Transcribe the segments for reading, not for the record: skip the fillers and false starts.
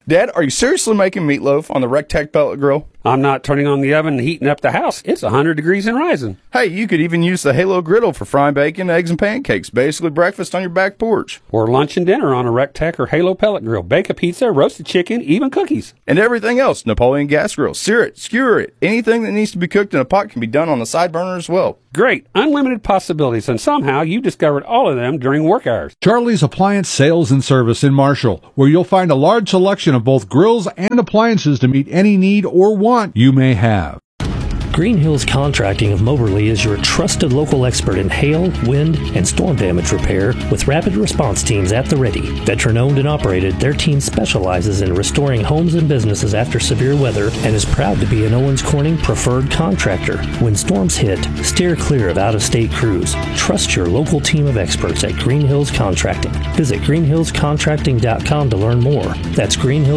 Dad, are you seriously making meatloaf on the Rectech pellet grill? I'm not turning on the oven and heating up the house. It's 100 degrees and rising. Hey, you could even use the Halo griddle for frying bacon, eggs, and pancakes. Basically breakfast on your back porch. Or lunch and dinner on a Rectech or Halo pellet grill. Bake a pizza, roasted chicken, even cookies. And everything else. Napoleon gas grill. Sear it, skewer it. Anything that needs to be cooked in a pot can be done on the side burner as well. Great. Unlimited possibilities, and somehow you discovered all of them during work hours. Charlie's Appliance Sales and Service in Marshall, where you'll find a large selection of both grills and appliances to meet any need or want you may have. Green Hills Contracting of Moberly is your trusted local expert in hail, wind, and storm damage repair with rapid response teams at the ready. Veteran-owned and operated, their team specializes in restoring homes and businesses after severe weather and is proud to be an Owens Corning preferred contractor. When storms hit, steer clear of out-of-state crews. Trust your local team of experts at Green Hills Contracting. Visit greenhillscontracting.com to learn more. That's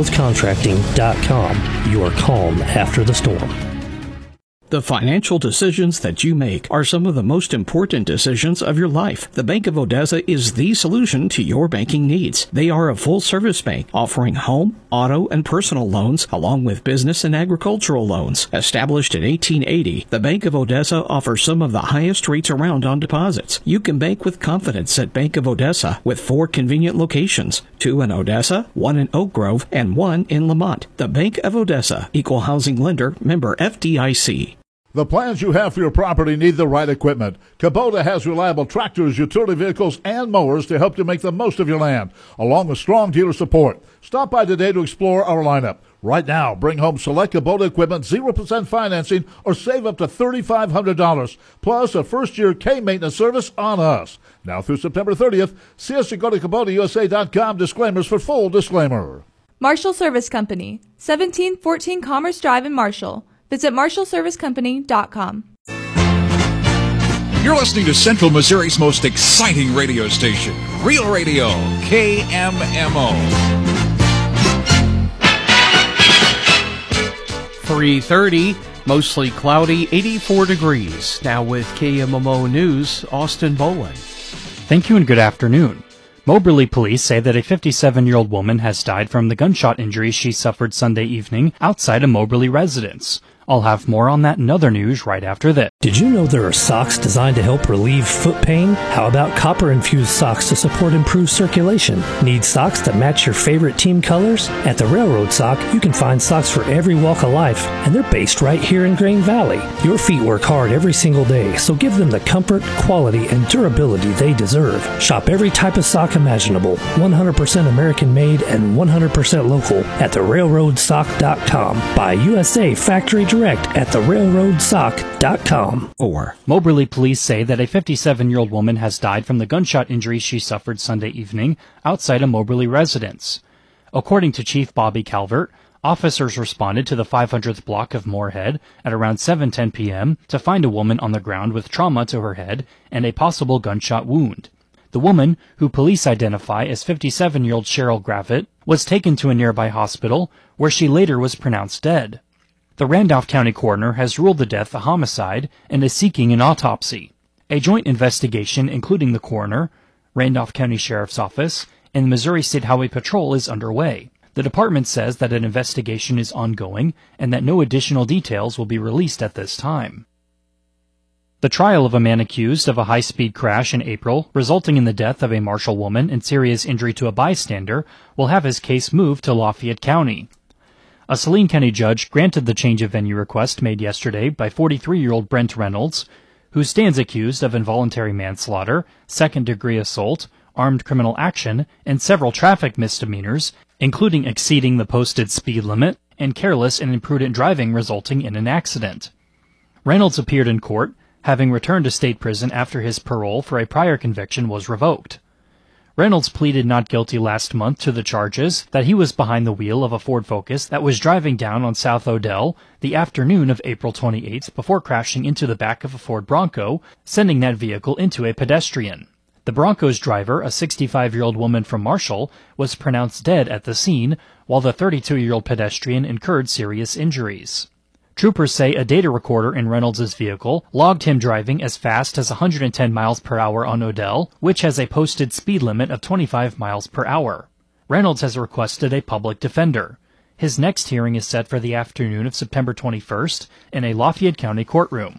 greenhillscontracting.com. Your calm after the storm. The financial decisions that you make are some of the most important decisions of your life. The Bank of Odessa is the solution to your banking needs. They are a full-service bank offering home, auto, and personal loans, along with business and agricultural loans. Established in 1880, the Bank of Odessa offers some of the highest rates around on deposits. You can bank with confidence at Bank of Odessa with 4 convenient locations, 2 in Odessa, 1 in Oak Grove, and 1 in Lamont. The Bank of Odessa, Equal Housing Lender, member FDIC. The plans you have for your property need the right equipment. Kubota has reliable tractors, utility vehicles, and mowers to help you make the most of your land, along with strong dealer support. Stop by today to explore our lineup. Right now, bring home select Kubota equipment, 0% financing, or save up to $3,500, plus a first-year K-maintenance service on us. Now through September 30th, see us to go to KubotaUSA.com. Disclaimers for full disclaimer. Marshall Service Company, 1714 Commerce Drive in Marshall. Visit MarshallServiceCompany.com. You're listening to Central Missouri's most exciting radio station, Real Radio, KMMO. 3:30, mostly cloudy, 84 degrees. Now with KMMO News, Austin Boland. Thank you and good afternoon. Moberly police say that a 57-year-old woman has died from the gunshot injuries she suffered Sunday evening outside a Moberly residence. I'll have more on that and other news right after this. Did you know there are socks designed to help relieve foot pain? How about copper-infused socks to support improved circulation? Need socks that match your favorite team colors? At the Railroad Sock, you can find socks for every walk of life, and they're based right here in Grain Valley. Your feet work hard every single day, so give them the comfort, quality, and durability they deserve. Shop every type of sock imaginable, 100% American-made and 100% local at therailroadsock.com. Buy USA Factory Direct at therailroadsock.com. Or Moberly police say that a 57-year-old woman has died from the gunshot injuries she suffered Sunday evening outside a Moberly residence. According to Chief Bobby Calvert, officers responded to the 500th block of Moorhead at around 7:10 p.m. to find a woman on the ground with trauma to her head and a possible gunshot wound. The woman, who police identify as 57-year-old Cheryl Gravitt, was taken to a nearby hospital where she later was pronounced dead. The Randolph County coroner has ruled the death a homicide and is seeking an autopsy. A joint investigation including the coroner, Randolph County Sheriff's Office, and Missouri State Highway Patrol is underway. The department says that an investigation is ongoing and that no additional details will be released at this time. The trial of a man accused of a high-speed crash in April, resulting in the death of a Marshall woman and serious injury to a bystander, will have his case moved to Lafayette County. A Saline County judge granted the change of venue request made yesterday by 43-year-old Brent Reynolds, who stands accused of involuntary manslaughter, second-degree assault, armed criminal action, and several traffic misdemeanors, including exceeding the posted speed limit and careless and imprudent driving resulting in an accident. Reynolds appeared in court, having returned to state prison after his parole for a prior conviction was revoked. Reynolds pleaded not guilty last month to the charges that he was behind the wheel of a Ford Focus that was driving down on South Odell the afternoon of April 28th before crashing into the back of a Ford Bronco, sending that vehicle into a pedestrian. The Bronco's driver, a 65-year-old woman from Marshall, was pronounced dead at the scene, while the 32-year-old pedestrian incurred serious injuries. Troopers say a data recorder in Reynolds' vehicle logged him driving as fast as 110 miles per hour on Odell, which has a posted speed limit of 25 miles per hour. Reynolds has requested a public defender. His next hearing is set for the afternoon of September 21st in a Lafayette County courtroom.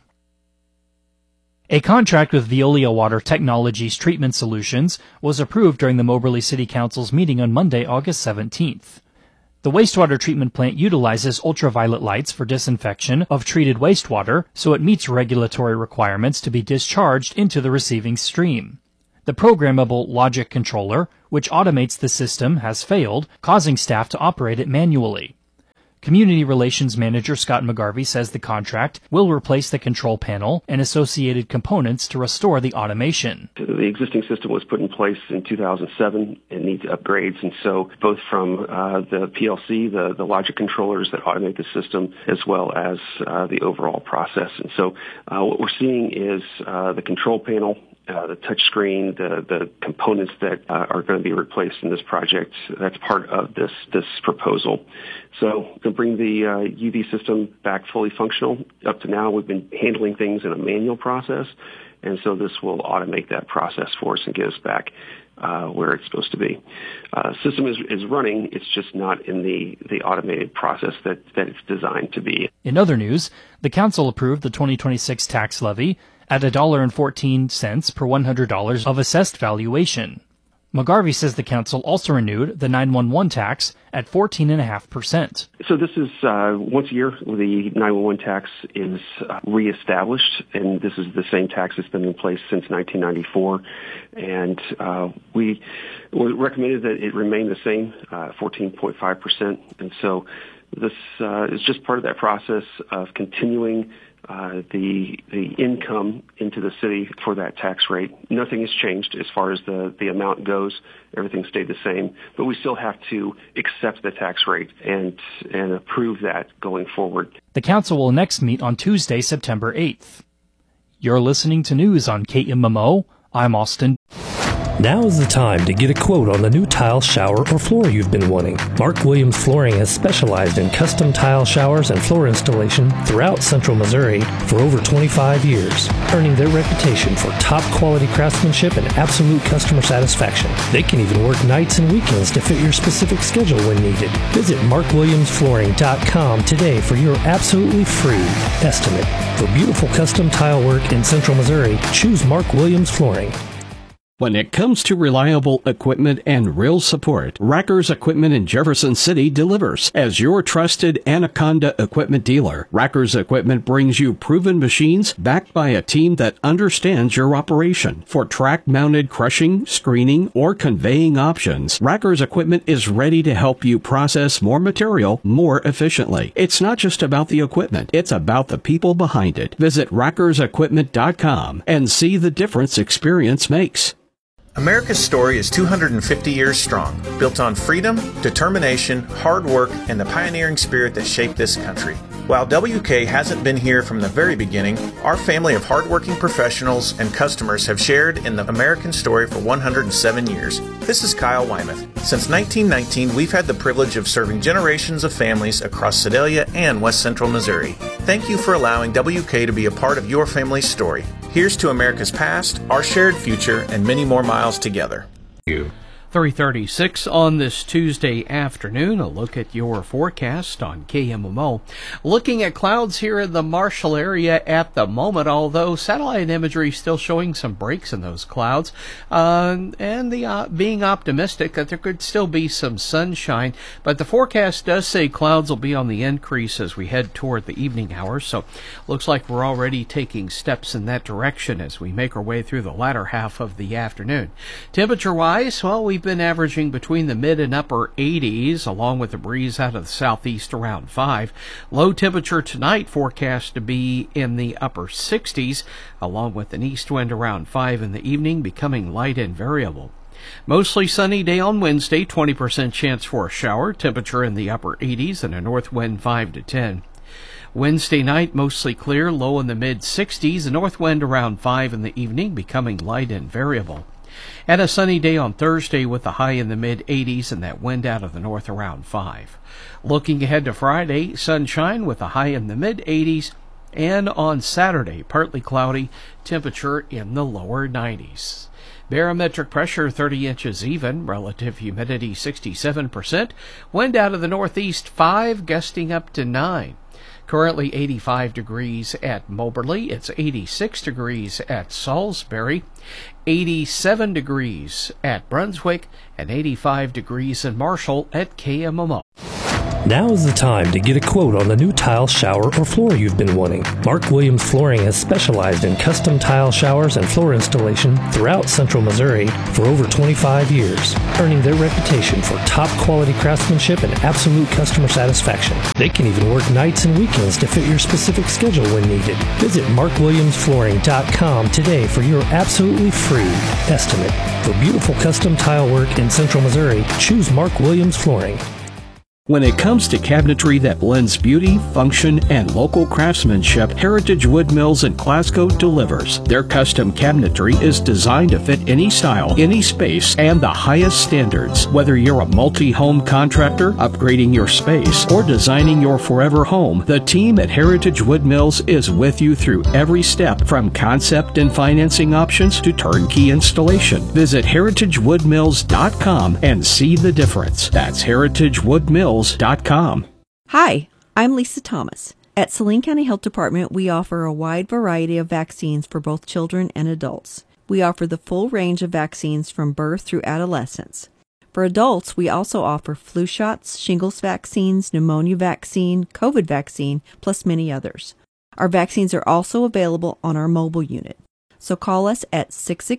A contract with Veolia Water Technologies Treatment Solutions was approved during the Moberly City Council's meeting on Monday, August 17th. The wastewater treatment plant utilizes ultraviolet lights for disinfection of treated wastewater, so it meets regulatory requirements to be discharged into the receiving stream. The programmable logic controller, which automates the system, has failed, causing staff to operate it manually. Community Relations Manager Scott McGarvey says the contract will replace the control panel and associated components to restore the automation. The existing system was put in place in 2007 and needs upgrades, and so both from the PLC, the logic controllers that automate the system, as well as the overall process. And so what we're seeing is the control panel, the touch screen, the components that are going to be replaced in this project. That's part of this proposal. So to bring the UV system back fully functional. Up to now, we've been handling things in a manual process, and so this will automate that process for us and get us back where it's supposed to be. System is running. It's just not in the automated process that it's designed to be. In other news, the council approved the 2026 tax levy at $1.14 per $100 of assessed valuation. McGarvey says the council also renewed the 911 tax at 14.5%. So this is once a year the 911 tax is reestablished, and this is the same tax that's been in place since 1994. And we recommended that it remain the same, 14.5%. And so this is just part of that process of continuing the income into the city for that tax rate. Nothing has changed as far as the amount goes. Everything stayed the same, but we still have to accept the tax rate and approve that going forward. The council will next meet on Tuesday, September 8th. You're listening to news on KMMO. I'm Austin. Now is the time to get a quote on the new tile, shower, or floor you've been wanting. Mark Williams Flooring has specialized in custom tile showers and floor installation throughout Central Missouri for over 25 years, earning their reputation for top quality craftsmanship and absolute customer satisfaction. They can even work nights and weekends to fit your specific schedule when needed. Visit markwilliamsflooring.com today for your absolutely free estimate. For beautiful custom tile work in Central Missouri, choose Mark Williams Flooring. When it comes to reliable equipment and real support, Rackers Equipment in Jefferson City delivers. As your trusted Anaconda equipment dealer, Rackers Equipment brings you proven machines backed by a team that understands your operation. For track-mounted crushing, screening, or conveying options, Rackers Equipment is ready to help you process more material more efficiently. It's not just about the equipment, it's about the people behind it. Visit rackersequipment.com and see the difference experience makes. America's story is 250 years strong, built on freedom, determination, hard work, and the pioneering spirit that shaped this country. While WK hasn't been here from the very beginning, our family of hardworking professionals and customers have shared in the American story for 107 years. This is Kyle Wymuth. Since 1919, we've had the privilege of serving generations of families across Sedalia and West Central Missouri. Thank you for allowing WK to be a part of your family's story. Here's to America's past, our shared future, and many more miles together. 3:36 on this Tuesday afternoon. A look at your forecast on KMMO. Looking at clouds here in the Marshall area at the moment, although satellite imagery is still showing some breaks in those clouds, and being optimistic that there could still be some sunshine. But the forecast does say clouds will be on the increase as we head toward the evening hours. So looks like we're already taking steps in that direction as we make our way through the latter half of the afternoon. Temperature-wise, well, we've been averaging between the mid and upper 80s, along with a breeze out of the southeast around 5. Low temperature tonight forecast to be in the upper 60s, along with an east wind around 5 in the evening, becoming light and variable. Mostly sunny day on Wednesday, 20% chance for a shower, temperature in the upper 80s, and a north wind 5 to 10. Wednesday night, mostly clear, low in the mid-60s, a north wind around 5 in the evening, becoming light and variable. And a sunny day on Thursday with a high in the mid-80s and that wind out of the north around 5. Looking ahead to Friday, sunshine with a high in the mid-80s, and on Saturday, partly cloudy, temperature in the lower 90s. Barometric pressure 30 inches even, relative humidity 67%, wind out of the northeast 5, gusting up to 9. Currently 85 degrees at Moberly, it's 86 degrees at Salisbury, 87 degrees at Brunswick, and 85 degrees in Marshall at KMMO. Now is the time to get a quote on the new tile, shower, or floor you've been wanting. Mark Williams Flooring has specialized in custom tile showers and floor installation throughout Central Missouri for over 25 years, earning their reputation for top quality craftsmanship and absolute customer satisfaction. They can even work nights and weekends to fit your specific schedule when needed. Visit markwilliamsflooring.com today for your absolutely free estimate. For beautiful custom tile work in Central Missouri, choose Mark Williams Flooring. When it comes to cabinetry that blends beauty, function, and local craftsmanship, Heritage Wood Mills in Glasgow delivers. Their custom cabinetry is designed to fit any style, any space, and the highest standards. Whether you're a multi-home contractor, upgrading your space, or designing your forever home, the team at Heritage Wood Mills is with you through every step, from concept and financing options to turnkey installation. Visit heritagewoodmills.com and see the difference. That's heritagewoodmills.com. Hi, I'm Lisa Thomas. At Saline County Health Department, we offer a wide variety of vaccines for both children and adults. We offer the full range of vaccines from birth through adolescence. For adults, we also offer flu shots, shingles vaccines, pneumonia vaccine, COVID vaccine, plus many others. Our vaccines are also available on our mobile unit. So call us at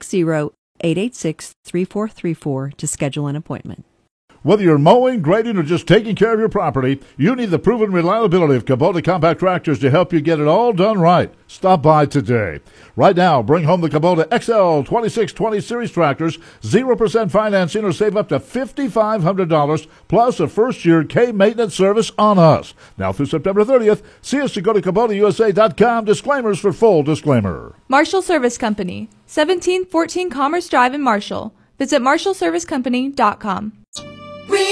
660-886-3434 to schedule an appointment. Whether you're mowing, grading, or just taking care of your property, you need the proven reliability of Kubota compact tractors to help you get it all done right. Stop by today. Right now, bring home the Kubota XL 2620 Series tractors, 0% financing, or save up to $5,500, plus a first-year K-maintenance service on us. Now through September 30th, see us to go to KubotaUSA.com. Disclaimers for full disclaimer. Marshall Service Company, 1714 Commerce Drive in Marshall. Visit marshallservicecompany.com.